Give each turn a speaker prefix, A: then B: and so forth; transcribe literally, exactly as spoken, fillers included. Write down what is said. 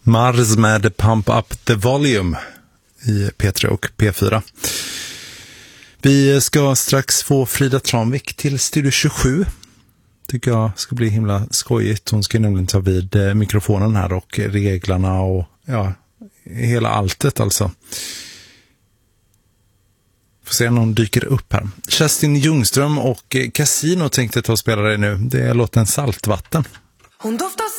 A: Mars med Pump Up the Volume i P tre och P fyra. Vi ska strax få Frida Tranvik till Studio tjugosju. Tycker jag ska bli himla skojigt. Hon ska nämligen ta vid mikrofonen här och reglarna och ja, hela alltet alltså. Får se om någon dyker upp här. Kerstin Ljungström och Casino tänkte ta och spela det nu. Det är låten Saltvatten.
B: Hon doftar